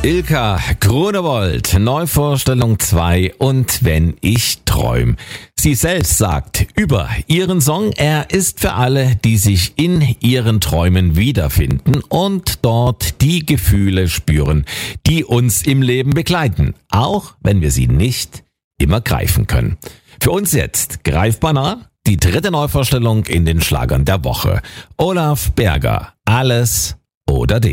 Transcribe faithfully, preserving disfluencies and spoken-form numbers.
Ilka Grunewold, Neuvorstellung zwei und Wenn ich träum. Sie selbst sagt über ihren Song, er ist für alle, die sich in ihren Träumen wiederfinden und dort die Gefühle spüren, die uns im Leben begleiten, auch wenn wir sie nicht immer greifen können. Für uns jetzt greifbar nah die dritte Neuvorstellung in den Schlagern der Woche. Olaf Berger, Alles oder dich.